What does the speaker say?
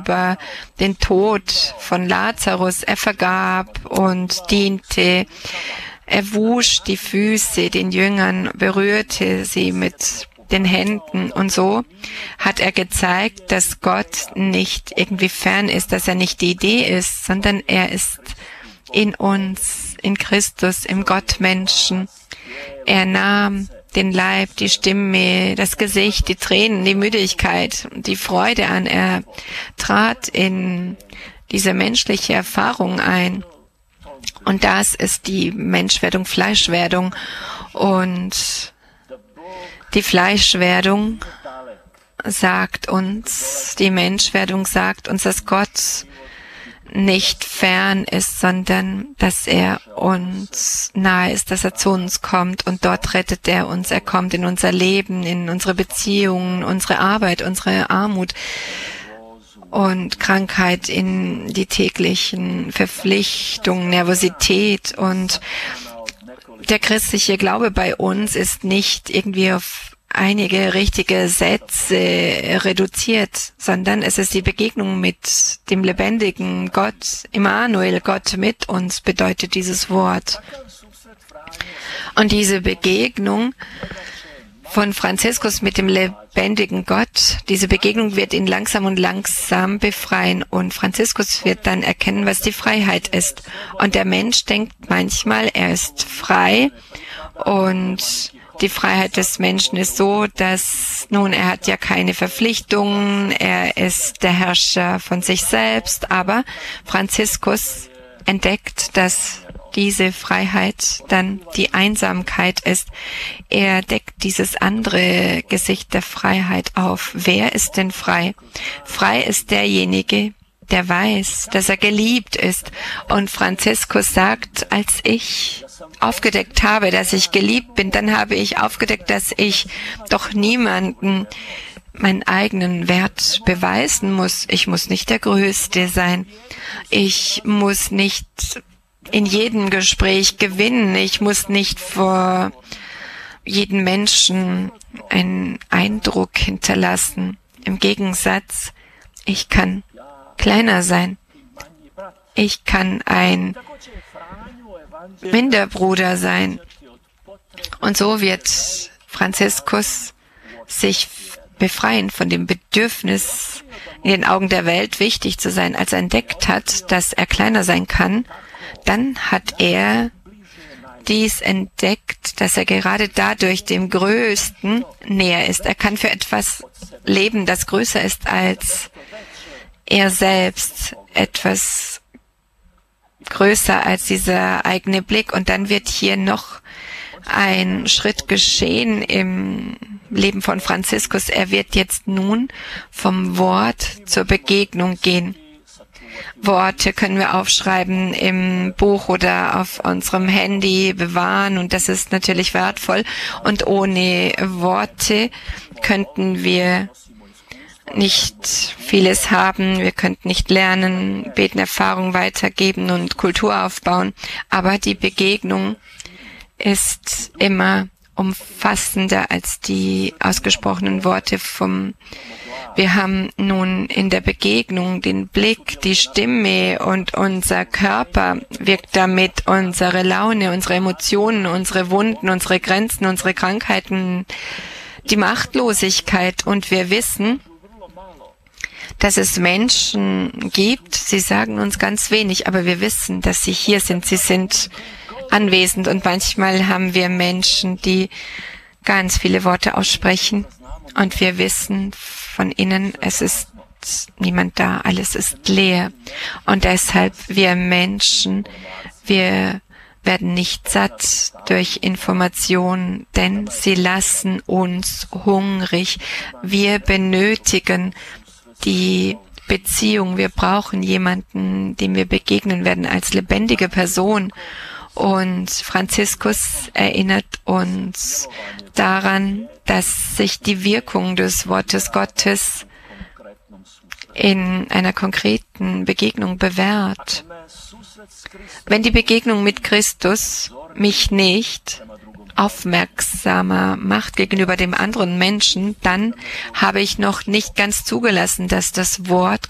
über den Tod von Lazarus. Er vergab und diente. Er wusch die Füße den Jüngern, berührte sie mit den Händen und so hat er gezeigt, dass Gott nicht irgendwie fern ist, dass er nicht die Idee ist, sondern er ist in uns, in Christus, im Gottmenschen. Er nahm den Leib, die Stimme, das Gesicht, die Tränen, die Müdigkeit, die Freude an. Er trat in diese menschliche Erfahrung ein. Und das ist die Menschwerdung, Fleischwerdung. Und die Fleischwerdung sagt uns, die Menschwerdung sagt uns, dass Gott nicht fern ist, sondern dass er uns nahe ist, dass er zu uns kommt und dort rettet er uns. Er kommt in unser Leben, in unsere Beziehungen, unsere Arbeit, unsere Armut und Krankheit, in die täglichen Verpflichtungen, Nervosität. Und der christliche Glaube bei uns ist nicht irgendwie auf einige richtige Sätze reduziert, sondern es ist die Begegnung mit dem lebendigen Gott, Immanuel, Gott mit uns, bedeutet dieses Wort. Und diese Begegnung von Franziskus mit dem lebendigen Gott, diese Begegnung wird ihn langsam und langsam befreien und Franziskus wird dann erkennen, was die Freiheit ist. Und der Mensch denkt manchmal, er ist frei und die Freiheit des Menschen ist so, dass, nun, er hat ja keine Verpflichtungen, er ist der Herrscher von sich selbst, aber Franziskus entdeckt, dass diese Freiheit dann die Einsamkeit ist. Er deckt dieses andere Gesicht der Freiheit auf. Wer ist denn frei? Frei ist derjenige, der weiß, dass er geliebt ist. Und Franziskus sagt, als ich aufgedeckt habe, dass ich geliebt bin, dann habe ich aufgedeckt, dass ich doch niemanden meinen eigenen Wert beweisen muss. Ich muss nicht der Größte sein. Ich muss nicht in jedem Gespräch gewinnen. Ich muss nicht vor jedem Menschen einen Eindruck hinterlassen. Im Gegensatz, ich kann kleiner sein. Ich kann ein Minderbruder sein. Und so wird Franziskus sich befreien von dem Bedürfnis, in den Augen der Welt wichtig zu sein. Als er entdeckt hat, dass er kleiner sein kann, dann hat er dies entdeckt, dass er gerade dadurch dem Größten näher ist. Er kann für etwas leben, das größer ist als er selbst, etwas größer als dieser eigene Blick. Und dann wird hier noch ein Schritt geschehen im Leben von Franziskus. Er wird jetzt nun vom Wort zur Begegnung gehen. Worte können wir aufschreiben im Buch oder auf unserem Handy bewahren und das ist natürlich wertvoll. Und ohne Worte könnten wir nicht vieles haben. Wir könnten nicht lernen, beten, Erfahrung weitergeben und Kultur aufbauen. Aber die Begegnung ist immer umfassender als die ausgesprochenen Worte Wir haben nun in der Begegnung den Blick, die Stimme und unser Körper wirkt damit, unsere Laune, unsere Emotionen, unsere Wunden, unsere Grenzen, unsere Krankheiten, die Machtlosigkeit. Und wir wissen, dass es Menschen gibt, sie sagen uns ganz wenig, aber wir wissen, dass sie hier sind, sie sind anwesend. Und manchmal haben wir Menschen, die ganz viele Worte aussprechen und wir wissen von innen, es ist niemand da, alles ist leer. Und deshalb, wir Menschen, wir werden nicht satt durch Informationen, denn sie lassen uns hungrig. Wir benötigen die Beziehung. Wir brauchen jemanden, dem wir begegnen werden als lebendige Person. Und Franziskus erinnert uns daran, dass sich die Wirkung des Wortes Gottes in einer konkreten Begegnung bewährt. Wenn die Begegnung mit Christus mich nicht aufmerksamer macht gegenüber dem anderen Menschen, dann habe ich noch nicht ganz zugelassen, dass das Wort